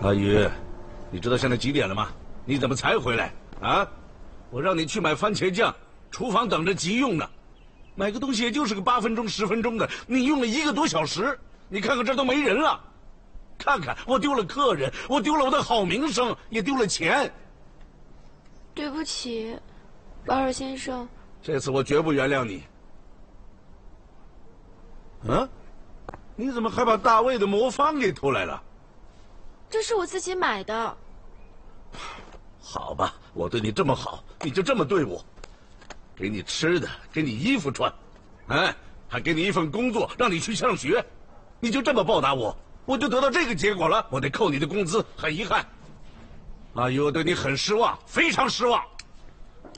阿宇，你知道现在几点了吗？你怎么才回来啊？我让你去买番茄酱，厨房等着急用呢。买个东西也就是个8分钟、10分钟的，你用了1个多小时。你看看这都没人了，看看我丢了客人，我丢了我的好名声，也丢了钱。 对不起，保尔先生。 这次我绝不原谅你。嗯？你怎么还把大卫的魔方给偷来了？ 这是我自己买的。 好吧，我对你这么好，你就这么对我？给你吃的，给你衣服穿，哎，还给你一份工作，让你去上学，你就这么报答我，我就得到这个结果了。我得扣你的工资，很遗憾。阿姨，我对你很失望，非常失望。